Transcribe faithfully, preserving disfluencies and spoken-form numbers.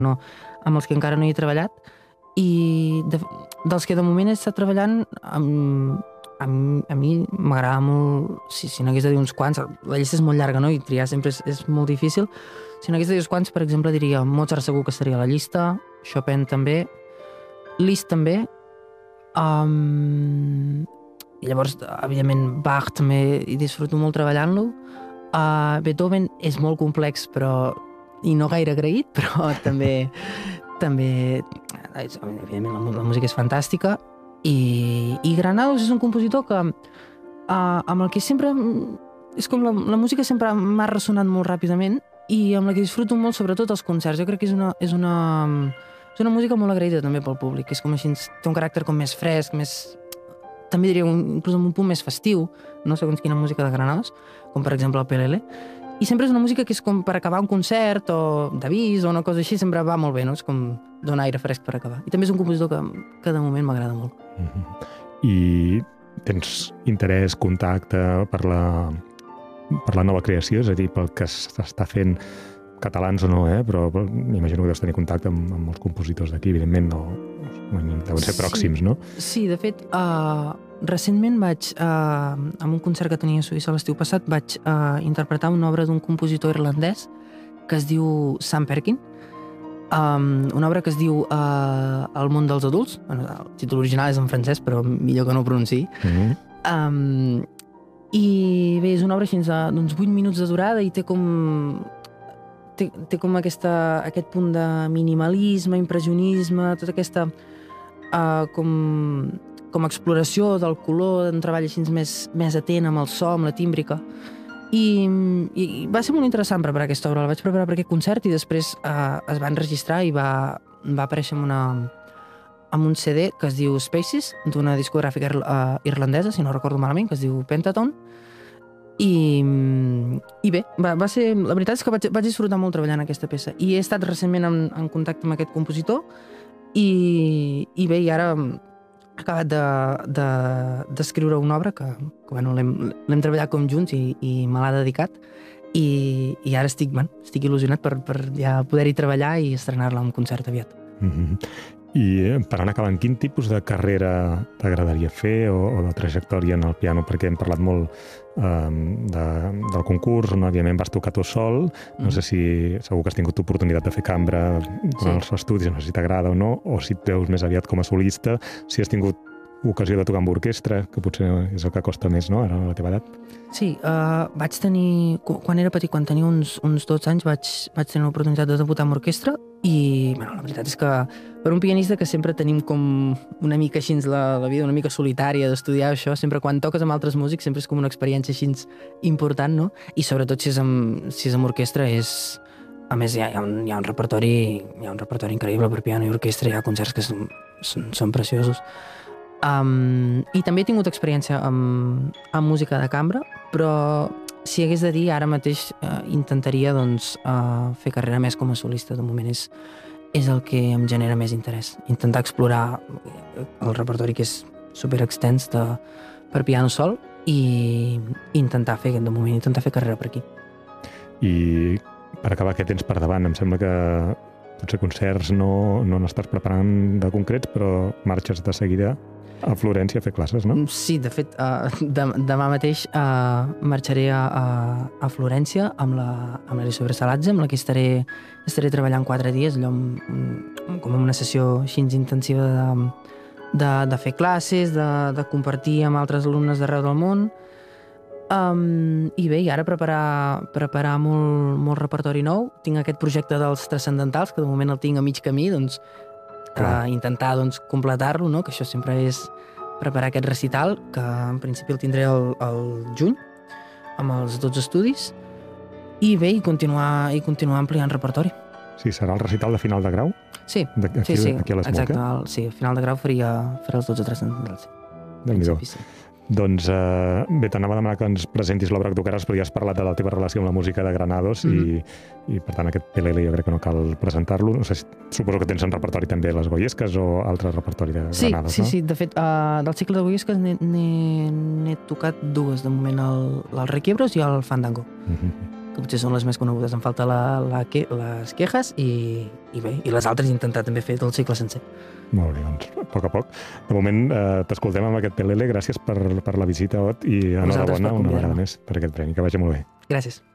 no, amb els que encara no hi he treballat, i de, dels que de moment he estat treballant, amb, amb, a mi m'agrada molt, si, si no hagués de dir uns quants, la llista és molt llarga, no?, i triar sempre és, és molt difícil. Si no hagués de dir uns quants, per exemple, diria Mozart segur que estaria a la llista, Chopin també, Liszt també, um, i llavors, evidentment, Bach també hi disfruto molt treballant-lo. Uh, Beethoven és molt complex, però i no gaire agraït, però també, també evidentment, la, la música és fantàstica. I, i Granados és un compositor que, uh, amb el que sempre... És com la, la música sempre m'ha ressonat molt ràpidament i amb la que disfruto molt, sobretot els concerts. Jo crec que és una... És una És una música molt agraïda també pel públic, és com així, té un caràcter com més fresc, més... també diria un, inclús amb un punt més festiu, no segons quina música de Granados, com per exemple el P L L. I sempre és una música que és com per acabar un concert o d'avís o una cosa així, sempre va molt bé, no? És com donar aire fresc per acabar. I també és un compositor que, que de moment m'agrada molt. Mm-hmm. I tens interès, contacte per la, per la nova creació, és a dir, pel que s'està fent catalans o no, eh? però, però m'imagino que deus tenir contacte amb, amb molts compositors d'aquí, evidentment, no, deuen ser pròxims, sí, no? Sí, de fet, uh, recentment vaig, uh, en un concert que tenia a Suïssa l'estiu passat, vaig uh, interpretar una obra d'un compositor irlandès que es diu Sam Perkin, um, una obra que es diu uh, El món dels adults, bueno, el títol original és en francès, però millor que no ho pronunciï. Mm-hmm. um, I bé, és una obra així d'uns vuit minuts de durada i té com... Té, té com aquesta, aquest punt de minimalisme, impressionisme, tota aquesta uh, com, com exploració del color, d'un treball així més, més atent amb el so, amb la tímbrica. I, i va ser molt interessant preparar aquesta obra. La vaig preparar per aquest concert i després uh, es va enregistrar i va, va aparèixer amb, una, amb un C D que es diu Spaces, d'una discogràfica uh, irlandesa, si no recordo malament, que es diu Pentaton. I, i bé, va, va ser, la veritat és que vaig, vaig disfrutar molt treballant aquesta peça i he estat recentment en, en contacte amb aquest compositor i, i bé, i ara he acabat d'escriure de, de, una obra que, que bueno, l'hem treballat com junts i, i me l'ha dedicat i, i ara estic, bueno, estic il·lusionat per, per ja poder-hi treballar i estrenar-la en un concert aviat. Mm-hmm. I per anar acabant, quin tipus de carrera t'agradaria fer o, o de trajectòria en el piano? Perquè hem parlat molt um, de, del concurs, on òbviament vas tocar tu sol. No mm. sé si segur que has tingut oportunitat de fer cambra durant sí. els estudis, no sé si t'agrada o no, o si et veus més aviat com a solista, si has tingut ocasió de tocar amb orquestra, que potser és el que costa més, no?, ara a la teva edat. Sí, uh, vaig tenir... Quan era petit, quan tenia uns, uns dotze anys, vaig, vaig tenir l'oportunitat de debutar amb orquestra i, bueno, la veritat és que per un pianista que sempre tenim com una mica així la, la vida una mica solitària d'estudiar això, sempre quan toques amb altres músics sempre és com una experiència així important, no? I sobretot si és amb, si és amb orquestra és... A més, hi ha, hi ha, un, hi ha un repertori hi ha un repertori increïble per piano i orquestra, hi ha concerts que són, són, són preciosos. Um, I també he tingut experiència amb, amb música de cambra, però si hagués de dir, ara mateix uh, intentaria doncs, uh, fer carrera més com a solista. De moment és, és el que em genera més interès. Intentar explorar el repertori que és superextens de, per piano sol i intentar fer, de moment, intentar fer carrera per aquí. I per acabar, què tens per davant? Em sembla que potser concerts no, no n'estàs preparant de concrets, però marxes de seguida a Florència a fer classes, no? Sí, de fet, uh, de, demà mateix uh, marxaré a, a, a Florència amb la, amb la Elisabeth Saladze, amb la que estaré, estaré treballant quatre dies, allò amb, com una sessió així intensiva de, de, de fer classes, de, de compartir amb altres alumnes d'arreu del món. Um, I bé, i ara preparar, preparar molt, molt repertori nou. Tinc aquest projecte dels Transcendentals, que de moment el tinc a mig camí, doncs Uh, intentar doncs, completar-lo, no? Que això sempre és preparar aquest recital, que en principi el tindré el, el juny, amb els dotze estudis, i bé, i continuar, i continuar ampliant repertori. Sí, serà el recital de final de grau? Sí, de, aquí, sí, sí, aquí a exacte, el, sí, a final de grau faria, faria els dotze Transcendentals. Déu-n'hi-do. Doncs uh, bé, t'anava a demanar que ens presentis l'obra que tocaràs, però ja has parlat de la teva relació amb la música de Granados mm-hmm. i, i per tant aquest P L L jo crec que no cal presentar-lo. No sé, suposo que tens en repertori també les Goyesques o altre repertori de sí, Granados, sí, no? Sí, sí, de fet, uh, del cicle de Goyesques n'he tocat dues, de moment, el, el Requiebros i el Fandango. Mm-hmm. que potser són les més conegudes. Em falta la, la, que, les quejes i, i bé, i les altres intentar també fer tot el cicle sencer. Molt bé, doncs, a poc a poc. De moment, eh, t'escoltem amb aquest Pelele. Gràcies per, per la visita, Ot, i enhorabona una vegada més per aquest premi. Que vagi molt bé. Gràcies.